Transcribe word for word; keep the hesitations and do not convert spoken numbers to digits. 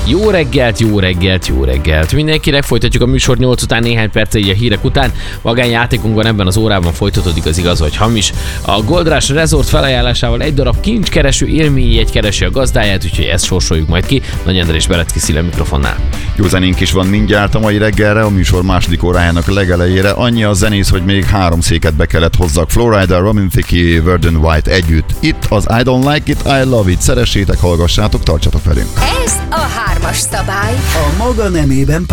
Jó reggelt, jó reggelt, jó reggelt. Mindenkinek folytatjuk a műsor nyolc után néhány perccel így a hírek után. Magánjátékunkban ebben az órában folytatódik az igaz vagy hamis. A Gold Rush Resort felajánlásával egy darab kincskereső élményjegy keresi a gazdáját, úgyhogy ezt sorsoljuk majd ki. Nagy András Berecki Szile mikrofonnál. Jó zenénk is van mindjárt a mai reggelre, a műsor második órájának legelejére. Annyi a zenész, hogy még három széket be kellett hozzak. Flowrider, Robin Thicke, Verdon White együtt. Itt az I Don't Like It, I Love It. Szeressétek, hallgassátok, tartsatok velünk. Ez a hármas szabály. A maga nemében